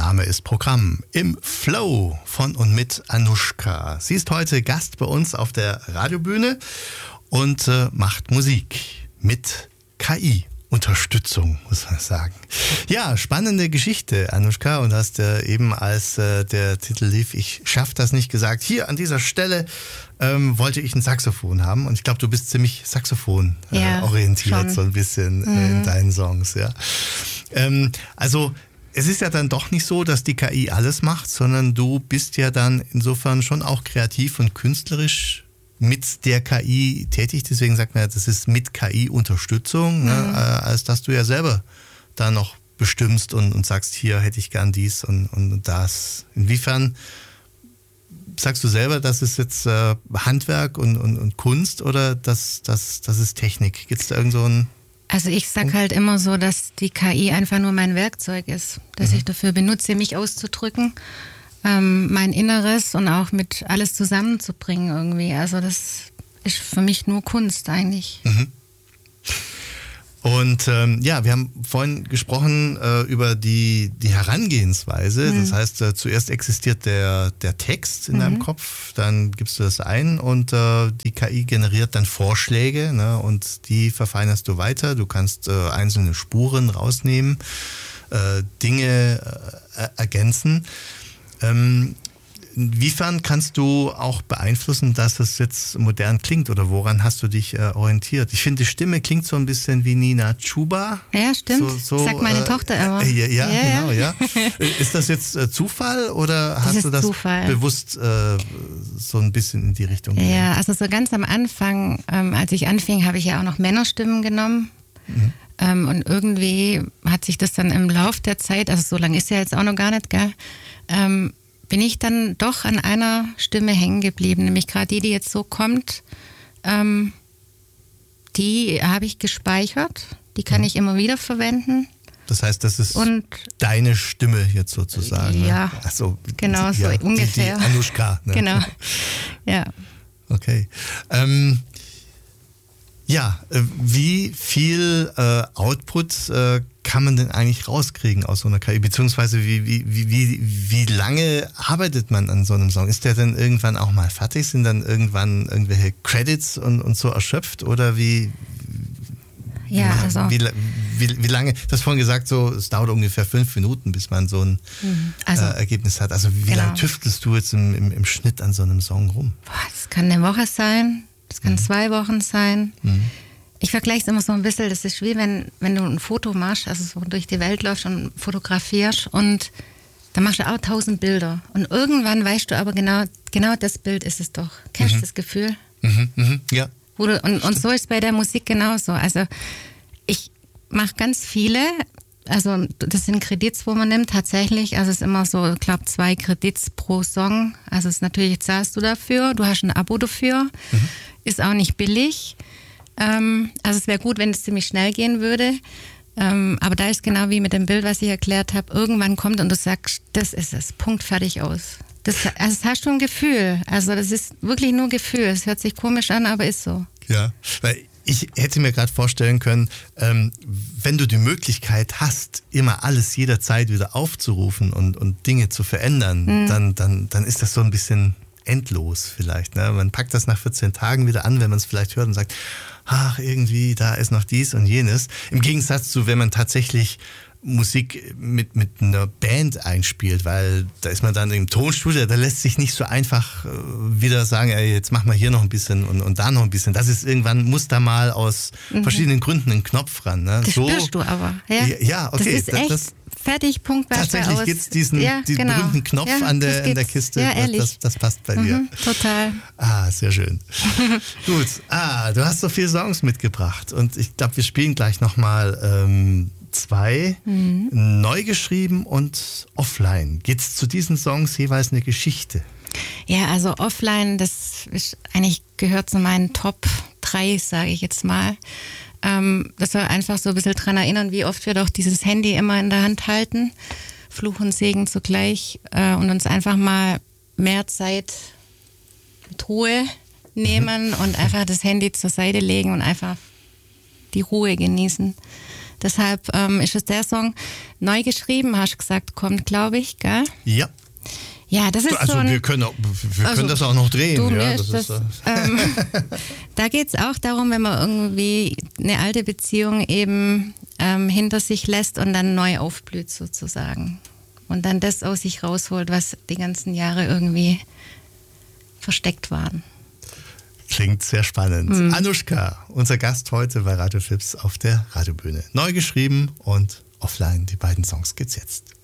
Name ist Programm im Flow von und mit Anuschka. Sie ist heute Gast bei uns auf der Radiobühne und macht Musik mit KI-Unterstützung, muss man sagen. Ja, spannende Geschichte, Anuschka, und hast eben, als der Titel lief, ich schaff das nicht, gesagt, hier an dieser Stelle wollte ich ein Saxophon haben, und ich glaube, du bist ziemlich Saxophon orientiert, so ein bisschen in deinen Songs. Ja. Also es ist ja dann doch nicht so, dass die KI alles macht, sondern du bist ja dann insofern schon auch kreativ und künstlerisch mit der KI tätig. Deswegen sagt man ja, das ist mit KI-Unterstützung, ne, als dass du ja selber da noch bestimmst und sagst, hier hätte ich gern dies und das. Inwiefern sagst du selber, das ist jetzt Handwerk und Kunst, oder das ist Technik? Gibt es da irgend so ein... Also ich sag halt immer so, dass die KI einfach nur mein Werkzeug ist, dass ich dafür benutze, mich auszudrücken, mein Inneres und auch mit alles zusammenzubringen irgendwie. Also das ist für mich nur Kunst eigentlich. Und wir haben vorhin gesprochen über die Herangehensweise. Das heißt, zuerst existiert der Text in deinem Kopf, dann gibst du das ein und die KI generiert dann Vorschläge, ne, und die verfeinerst du weiter. Du kannst einzelne Spuren rausnehmen, Dinge ergänzen. Inwiefern kannst du auch beeinflussen, dass es jetzt modern klingt, oder woran hast du dich orientiert? Ich finde, die Stimme klingt so ein bisschen wie Nina Chuba. Ja, stimmt. So, sagt meine Tochter immer. Genau, ja. Ist das jetzt Zufall, oder hast du das Zufall. Bewusst so ein bisschen in die Richtung gelenkt? Ja, also so ganz am Anfang, als ich anfing, habe ich ja auch noch Männerstimmen genommen. Und irgendwie hat sich das dann im Lauf der Zeit, also so lange ist ja jetzt auch noch gar nicht, gell, bin ich dann doch an einer Stimme hängen geblieben, nämlich gerade die jetzt so kommt, die habe ich gespeichert, die kann ich immer wieder verwenden. Das heißt, das ist deine Stimme jetzt sozusagen. Ja, ne? Ach so, genau, so ungefähr. Die Anuschka. Ne? Genau, ja. Okay. Wie viel Output kann man denn eigentlich rauskriegen aus so einer KI? Beziehungsweise wie lange arbeitet man an so einem Song? Ist der denn irgendwann auch mal fertig? Sind dann irgendwann irgendwelche Credits und so erschöpft? Oder wie lange? Du hast vorhin gesagt, so, es dauert ungefähr 5 Minuten, bis man so ein Ergebnis hat. Also wie lange tüftelst du jetzt im Schnitt an so einem Song rum? Das kann eine Woche sein. Das kann 2 Wochen sein. Ich vergleiche es immer so ein bisschen, das ist wie wenn du ein Foto machst, also so durch die Welt läufst und fotografierst, und dann machst du auch 1000 Bilder. Und irgendwann weißt du aber genau das Bild ist es doch. Kennst du das Gefühl? Ja. Und so ist es bei der Musik genauso. Also ich mache ganz viele, also das sind Kredits, wo man nimmt tatsächlich. Also es ist immer so, ich glaube, 2 Kredits pro Song. Also es ist natürlich, zahlst du dafür, du hast ein Abo dafür. Ist auch nicht billig. Also es wäre gut, wenn es ziemlich schnell gehen würde. Aber da ist genau wie mit dem Bild, was ich erklärt habe, irgendwann kommt und du sagst, das ist es, Punkt, fertig, aus. Das hast du ein Gefühl. Also das ist wirklich nur Gefühl. Es hört sich komisch an, aber ist so. Ja, weil ich hätte mir gerade vorstellen können, wenn du die Möglichkeit hast, immer alles jederzeit wieder aufzurufen und Dinge zu verändern, dann ist das so ein bisschen endlos vielleicht. Ne? Man packt das nach 14 Tagen wieder an, wenn man es vielleicht hört und sagt, ach, irgendwie, da ist noch dies und jenes. Im Gegensatz zu, wenn man tatsächlich Musik mit einer Band einspielt, weil da ist man dann im Tonstudio, da lässt sich nicht so einfach wieder sagen, ey, jetzt machen wir hier noch ein bisschen und da noch ein bisschen. Das ist irgendwann, muss da mal aus verschiedenen Gründen ein Knopf ran. Ne? Das spürst du aber. Ja, okay. Das ist echt fertig, Punkt, tatsächlich gibt es diesen berühmten Knopf an der Kiste. Ja, ehrlich. Das passt bei dir. Total. Sehr schön. Gut. Du hast so viele Songs mitgebracht und ich glaube, wir spielen gleich nochmal 2 neu geschrieben und offline. Gibt es zu diesen Songs jeweils eine Geschichte? Ja, also offline, das ist eigentlich gehört zu meinen Top 3, sage ich jetzt mal. Das soll einfach so ein bisschen daran erinnern, wie oft wir doch dieses Handy immer in der Hand halten, Fluch und Segen zugleich, und uns einfach mal mehr Zeit mit Ruhe nehmen und einfach das Handy zur Seite legen und einfach die Ruhe genießen. Deshalb ist es der Song neu geschrieben, hast du gesagt, kommt, glaube ich, gell? Ja. Ja, das ist also so ein... wir können das auch noch drehen. Du, ja, da geht es auch darum, wenn man irgendwie eine alte Beziehung eben hinter sich lässt und dann neu aufblüht sozusagen. Und dann das aus sich rausholt, was die ganzen Jahre irgendwie versteckt waren. Klingt sehr spannend. Anuschka, unser Gast heute bei Radio FIPS auf der Radiobühne. Neu geschrieben und offline, die beiden Songs gibt's jetzt.